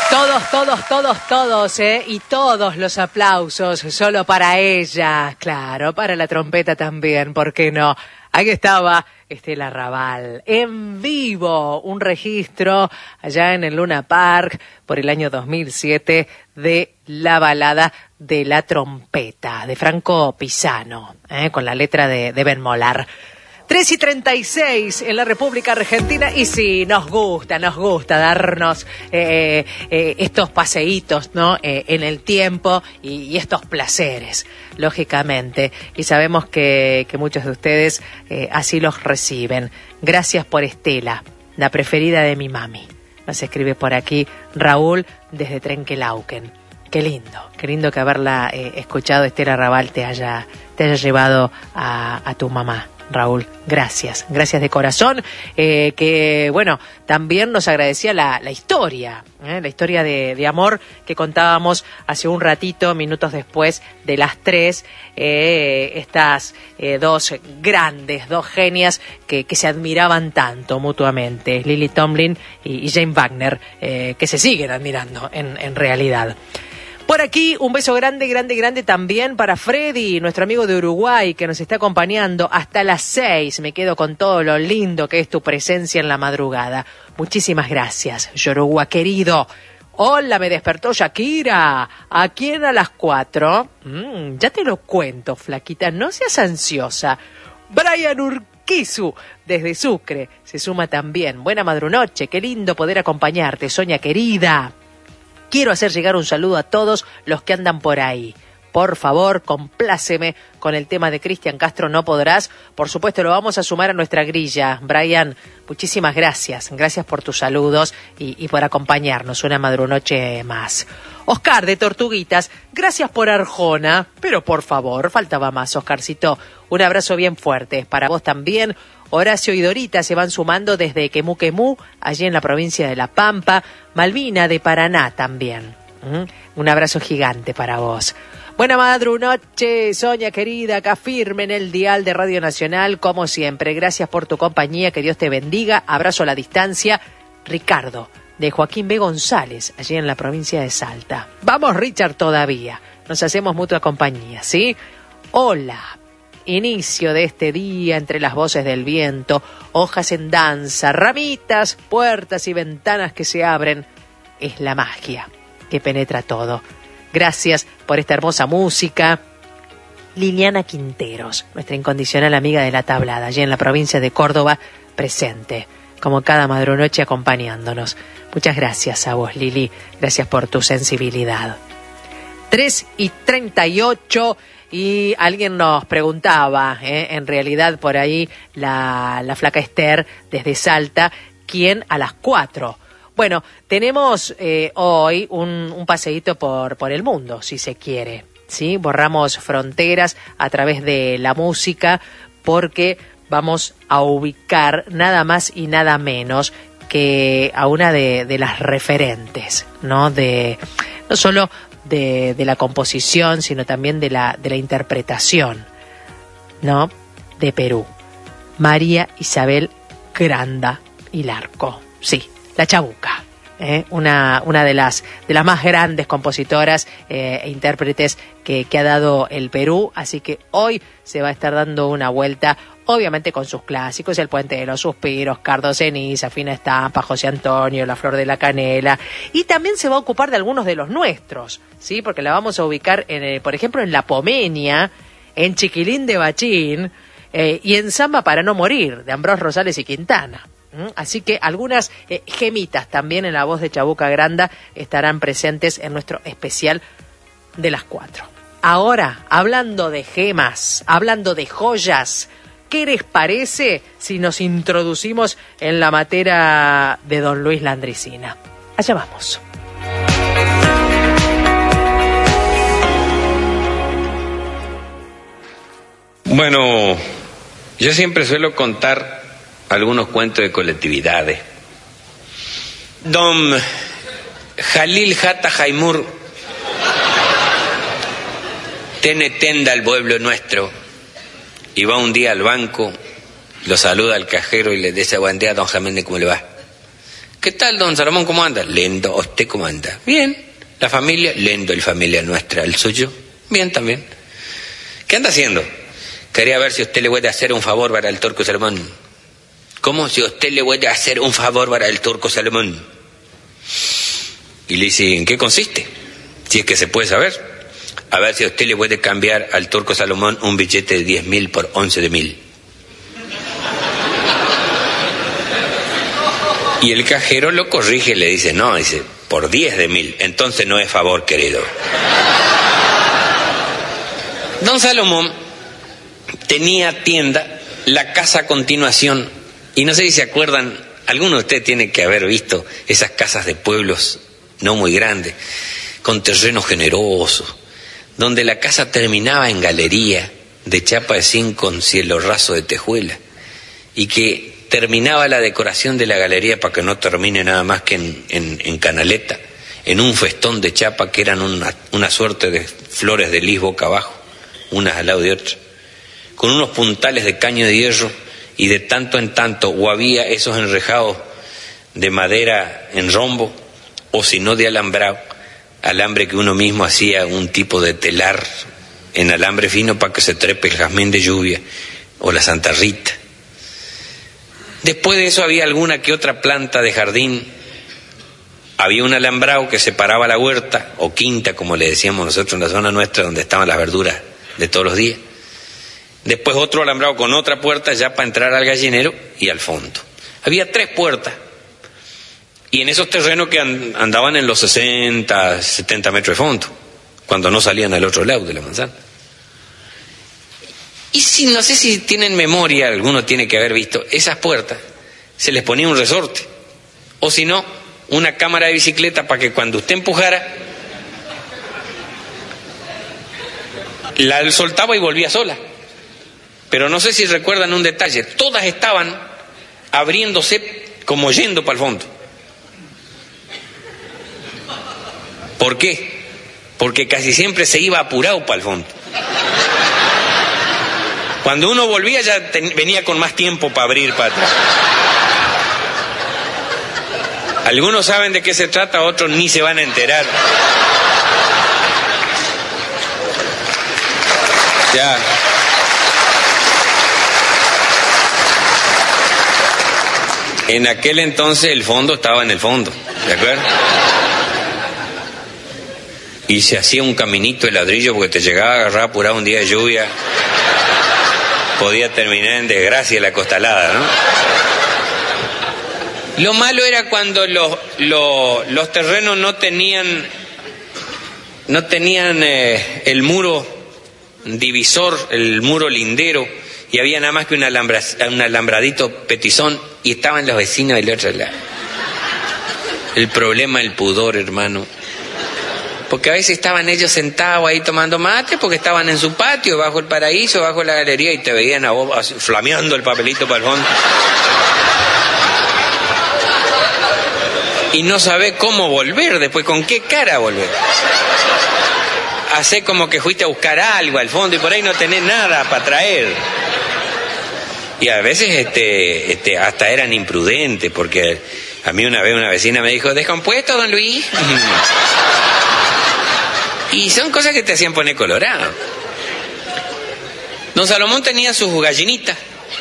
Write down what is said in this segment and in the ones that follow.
Todos, y todos los aplausos solo para ella, claro, para la trompeta también, ¿por qué no? Ahí estaba Estela Raval, en vivo, un registro allá en el Luna Park por el año 2007 de la balada de la trompeta, de Franco Pisano, con la letra de Ben Molar. 3:36 en la República Argentina, y sí, nos gusta darnos estos paseitos, ¿no? En el tiempo y estos placeres, lógicamente, y sabemos que muchos de ustedes así los reciben. Gracias por Estela, la preferida de mi mami. Nos escribe por aquí Raúl desde Trenquelauquen. Qué lindo que haberla escuchado, Estela Raval, te haya llevado a tu mamá. Raúl, gracias de corazón, que bueno, también nos agradecía la historia, la historia de amor que contábamos hace un ratito, minutos después de las 3, estas dos genias que se admiraban tanto mutuamente, Lily Tomlin y Jane Wagner, que se siguen admirando en realidad. Por aquí, un beso grande también para Freddy, nuestro amigo de Uruguay, que nos está acompañando hasta las 6. Me quedo con todo lo lindo que es tu presencia en la madrugada. Muchísimas gracias, Yoruba querido. Hola, me despertó Shakira. ¿A quién a las 4? Ya te lo cuento, flaquita, no seas ansiosa. Brian Urquizu, desde Sucre, se suma también. Buena madrunoche, qué lindo poder acompañarte, Sonia querida. Quiero hacer llegar un saludo a todos los que andan por ahí. Por favor, compláceme con el tema de Cristian Castro, No Podrás. Por supuesto, lo vamos a sumar a nuestra grilla. Brian, muchísimas gracias. Gracias por tus saludos y por acompañarnos una madrunoche más. Oscar de Tortuguitas, gracias por Arjona. Pero por favor, faltaba más, Oscarcito. Un abrazo bien fuerte. Para vos también. Horacio y Dorita se van sumando desde Quemú, allí en la provincia de La Pampa. Malvina de Paraná también. Un abrazo gigante para vos. Buena madrunoche, Sonia querida, acá firme en el dial de Radio Nacional, como siempre. Gracias por tu compañía, que Dios te bendiga. Abrazo a la distancia. Ricardo, de Joaquín B. González, allí en la provincia de Salta. Vamos, Richard, todavía. Nos hacemos mutua compañía, ¿sí? Hola. Inicio de este día entre las voces del viento, hojas en danza, ramitas, puertas y ventanas que se abren. Es la magia que penetra todo. Gracias por esta hermosa música. Liliana Quinteros, nuestra incondicional amiga de la tablada, allí en la provincia de Córdoba, presente, como cada madrunoche acompañándonos. Muchas gracias a vos, Lili. Gracias por tu sensibilidad. 3:38. Y alguien nos preguntaba, en realidad por ahí la flaca Esther desde Salta, ¿quién a las 4? Bueno, tenemos hoy un paseíto por el mundo, si se quiere, ¿sí? Borramos fronteras a través de la música, porque vamos a ubicar nada más y nada menos que a una de las referentes, ¿no? No solo de la composición, sino también de la interpretación, ¿no? De Perú. María Isabel Granda y Larco. Sí, la Chabuca. Una de las más grandes compositoras e intérpretes que ha dado el Perú, así que hoy se va a estar dando una vuelta, obviamente con sus clásicos, El Puente de los Suspiros, Cardo Ceniza, Fina Estampa, José Antonio, La Flor de la Canela, y también se va a ocupar de algunos de los nuestros, ¿sí? Porque la vamos a ubicar, por ejemplo, en La Pomenia, en Chiquilín de Bachín, y en Samba para no morir, de Ambrós Rosales y Quintana. Así que algunas gemitas también en la voz de Chabuca Granda estarán presentes en nuestro especial de las 4. Ahora, hablando de gemas, hablando de joyas, ¿qué les parece si nos introducimos en la materia de don Luis Landricina? Allá vamos. Bueno, yo siempre suelo contar algunos cuentos de colectividades. Don Jalil Jata Jaimur tiene tenda al pueblo nuestro y va un día al banco, lo saluda al cajero y le dice: buen día, don Jiménez, ¿cómo le va? ¿Qué tal, don Salomón? ¿Cómo anda? Lindo. ¿Usted cómo anda? Bien. ¿La familia? Lindo, el familia nuestra. ¿El suyo? Bien también. ¿Qué anda haciendo? Quería ver si usted le puede hacer un favor para el turco Salomón. ¿Cómo? Si usted le puede hacer un favor para el turco Salomón. Y le dice, ¿en qué consiste? Si es que se puede saber. A ver si usted le puede cambiar al turco Salomón un billete de 10.000 por 11.000. Y el cajero lo corrige y le dice, no, dice, por 10.000. Entonces no es favor, querido. Don Salomón tenía tienda, la casa a continuación, y no sé si se acuerdan, alguno de ustedes tiene que haber visto esas casas de pueblos no muy grandes, con terrenos generosos, donde la casa terminaba en galería de chapa de zinc con cielo raso de tejuela, y que terminaba la decoración de la galería para que no termine nada más que en canaleta, en un festón de chapa que eran una suerte de flores de lis boca abajo, unas al lado de otras, con unos puntales de caño de hierro, y de tanto en tanto o había esos enrejados de madera en rombo, o si no de alambrado, alambre que uno mismo hacía un tipo de telar en alambre fino para que se trepe el jazmín de lluvia o la Santa Rita. Después de eso había alguna que otra planta de jardín. Había un alambrado que separaba la huerta, o quinta como le decíamos nosotros en la zona nuestra, donde estaban las verduras de todos los días. Después otro alambrado con otra puerta ya para entrar al gallinero y al fondo. Había 3 puertas. Y en esos terrenos que andaban en los 60, 70 metros de fondo, cuando no salían al otro lado de la manzana. Y si no sé si tienen memoria, alguno tiene que haber visto, esas puertas se les ponía un resorte, o si no, una cámara de bicicleta para que cuando usted empujara, la soltaba y volvía sola. Pero no sé si recuerdan un detalle, todas estaban abriéndose como yendo para el fondo. ¿Por qué? Porque casi siempre se iba apurado para el fondo. Cuando uno volvía ya venía con más tiempo para abrir para atrás. Algunos saben de qué se trata, otros ni se van a enterar. Ya. En aquel entonces el fondo estaba en el fondo, ¿de acuerdo? Y se hacía un caminito de ladrillo porque te llegaba a agarrar apurado un día de lluvia. Podía terminar en desgracia la costalada, ¿no? Lo malo era cuando los terrenos no tenían el muro divisor, el muro lindero, y había nada más que un alambradito petizón, y estaban los vecinos del otro lado. El problema, el pudor, hermano. Porque a veces estaban ellos sentados ahí tomando mate, porque estaban en su patio, bajo el paraíso, bajo la galería, y te veían a vos así, flameando el papelito para el fondo. Y no sabés cómo volver después, con qué cara volver. Hacé como que fuiste a buscar algo al fondo y por ahí no tenés nada para traer. Y a veces hasta eran imprudentes, porque a mí una vez una vecina me dijo, ¿descompuesto, don Luis? Y son cosas que te hacían poner colorado. Don Salomón tenía sus gallinitas.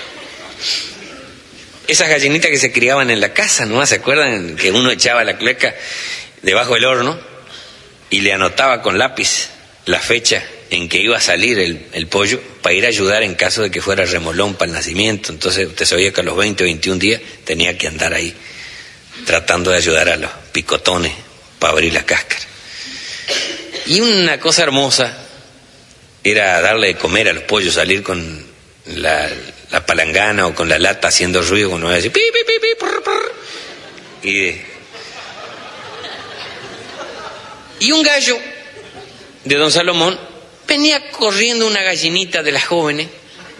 Esas gallinitas que se criaban en la casa, ¿no? ¿Se acuerdan? Que uno echaba la cleca debajo del horno y le anotaba con lápiz la fecha en que iba a salir el pollo para ir a ayudar en caso de que fuera remolón para el nacimiento. Entonces usted sabía que a los 20 o 21 días tenía que andar ahí tratando de ayudar a los picotones para abrir la cáscara. Y una cosa hermosa era darle de comer a los pollos, salir con la palangana o con la lata haciendo ruido, cuando iba a decir pi, pi, pi, pi, prr, prr. Y un gallo de don Salomón venía corriendo una gallinita de las jóvenes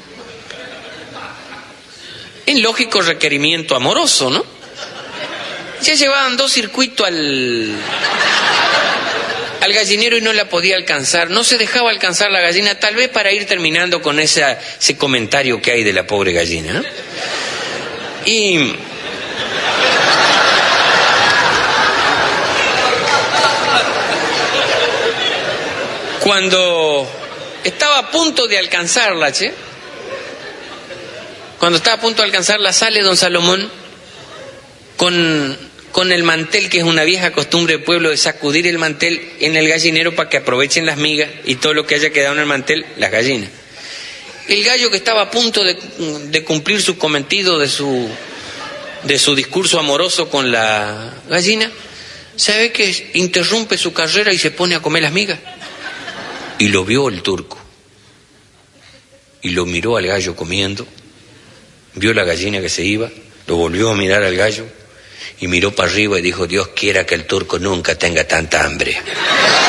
en lógico requerimiento amoroso, ¿no? Ya llevaban 2 circuitos al gallinero y no la podía alcanzar, no se dejaba alcanzar la gallina, tal vez para ir terminando con ese comentario que hay de la pobre gallina, ¿no? Y Cuando estaba a punto de alcanzarla, cuando estaba a punto de alcanzarla, sale don Salomón con el mantel, que es una vieja costumbre del pueblo de sacudir el mantel en el gallinero para que aprovechen las migas y todo lo que haya quedado en el mantel, las gallinas. El gallo, que estaba a punto de cumplir su cometido de su discurso amoroso con la gallina, ¿sabe que interrumpe su carrera y se pone a comer las migas? Y lo vio el turco. Y lo miró al gallo comiendo, vio la gallina que se iba, lo volvió a mirar al gallo y miró para arriba y dijo: Dios quiera que el turco nunca tenga tanta hambre.